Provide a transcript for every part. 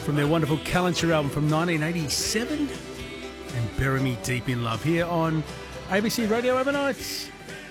from their wonderful Calendar album from 1987 and Bury Me Deep in Love here on ABC Radio Overnights.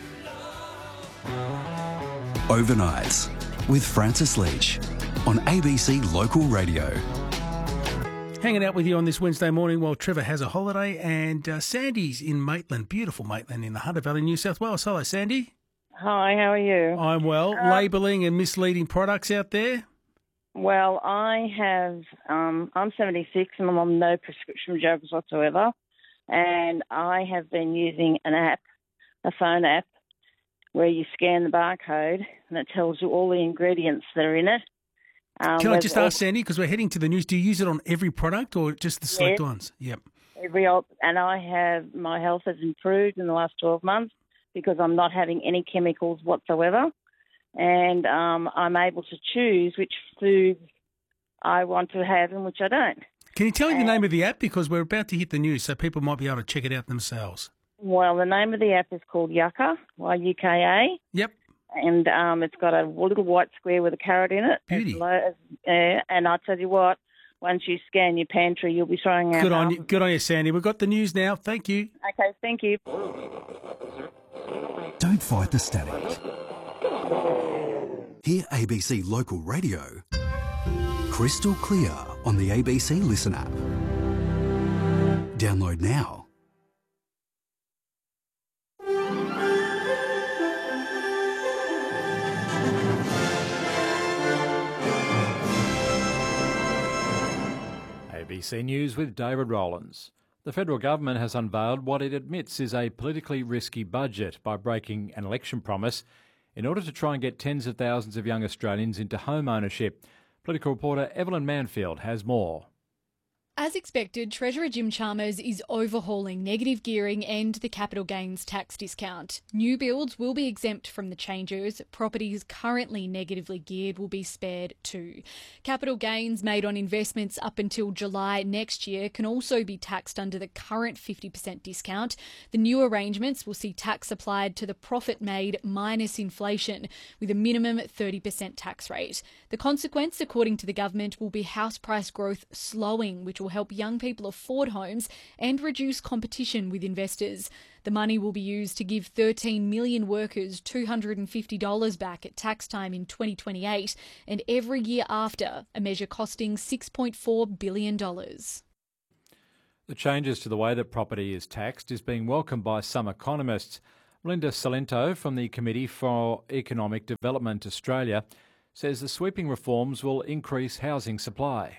Overnights with Francis Leach on ABC Local Radio. Hanging out with you on this Wednesday morning while Trevor has a holiday and Sandy's in Maitland, beautiful Maitland in the Hunter Valley, New South Wales. Hello, Sandy. Hi, how are you? I'm well. Labelling and misleading products out there? Well, I have, I'm 76 and I'm on no prescription drugs whatsoever. And I have been using an app, a phone app, where you scan the barcode and it tells you all the ingredients that are in it. Can I just ask, Sandy, because we're heading to the news, do you use it on every product or just the select ones? Yep. And my health has improved in the last 12 months because I'm not having any chemicals whatsoever. And I'm able to choose which foods I want to have and which I don't. Can you tell me the name of the app? Because we're about to hit the news, so people might be able to check it out themselves. Well, the name of the app is called Yuka, Y-U-K-A. Yep. And it's got a little white square with a carrot in it. Beauty. And I'll tell you what, once you scan your pantry, you'll be throwing out... Good on you, Sandy. We've got the news now. Thank you. Okay, thank you. Don't fight the static. Hear ABC Local Radio crystal clear on the ABC Listen app. Download now. ABC News with David Rowlands. The federal government has unveiled what it admits is a politically risky budget by breaking an election promise in order to try and get tens of thousands of young Australians into home ownership. Political reporter Evelyn Manfield has more. As expected, Treasurer Jim Chalmers is overhauling negative gearing and the capital gains tax discount. New builds will be exempt from the changes. Properties currently negatively geared will be spared too. Capital gains made on investments up until July next year can also be taxed under the current 50% discount. The new arrangements will see tax applied to the profit made minus inflation, with a minimum 30% tax rate. The consequence, according to the government, will be house price growth slowing, which will help young people afford homes and reduce competition with investors. The money will be used to give 13 million workers $250 back at tax time in 2028 and every year after, a measure costing $6.4 billion. The changes to the way that property is taxed is being welcomed by some economists. Melinda Salento from the Committee for Economic Development Australia says the sweeping reforms will increase housing supply.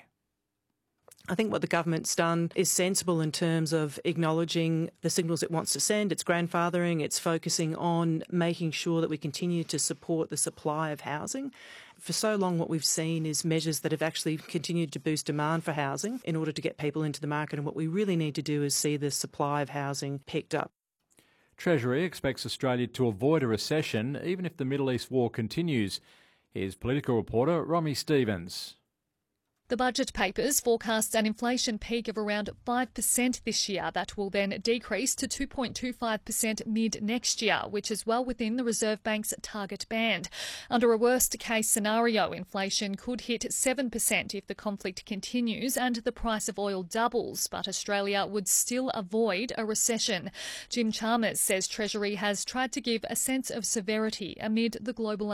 I think what the government's done is sensible in terms of acknowledging the signals it wants to send. It's grandfathering, it's focusing on making sure that we continue to support the supply of housing. For so long, what we've seen is measures that have actually continued to boost demand for housing in order to get people into the market. And what we really need to do is see the supply of housing picked up. Treasury expects Australia to avoid a recession even if the Middle East war continues. Here's political reporter Romy Stevens. The budget papers forecast an inflation peak of around 5% this year that will then decrease to 2.25% mid-next year, which is well within the Reserve Bank's target band. Under a worst-case scenario, inflation could hit 7% if the conflict continues and the price of oil doubles, but Australia would still avoid a recession. Jim Chalmers says Treasury has tried to give a sense of severity amid the global